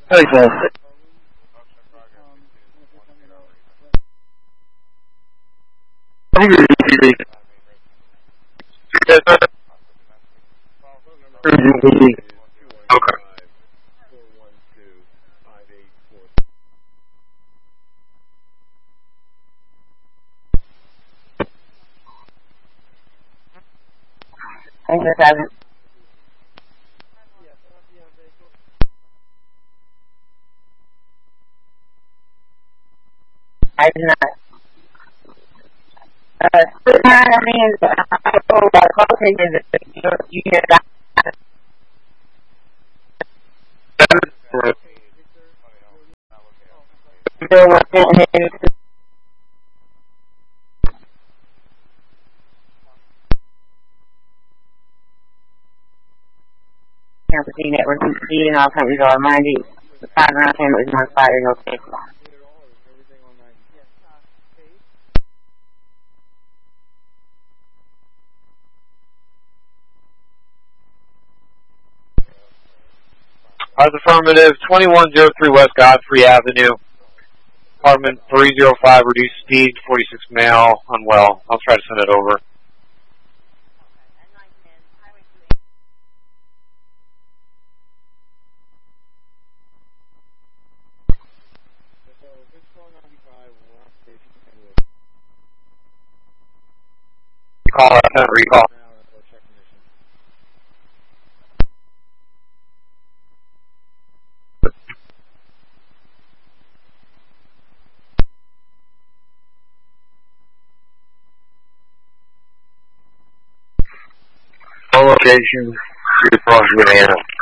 Hey, Paul. I'm good. Okay. I just haven't. I do not. I mean, I told about coaching is you hear that. Still within his campus network. Feeding all companies are reminded the background payment is not expired no case law. Affirmative. 2103 West Godfrey Avenue. Apartment 305. Reduced speed. 46 male. Unwell. I'll try to send it over. Call. Recall. Location. Cross Banana.